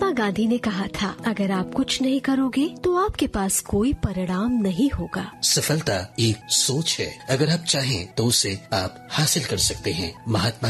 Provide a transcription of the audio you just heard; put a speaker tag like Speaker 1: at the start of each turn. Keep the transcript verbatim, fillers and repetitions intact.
Speaker 1: महात्मा गांधी ने कहा था, अगर आप कुछ नहीं करोगे तो आपके पास कोई परिणाम नहीं होगा।
Speaker 2: सफलता एक सोच है, अगर आप चाहें तो उसे आप हासिल कर सकते हैं। महात्मा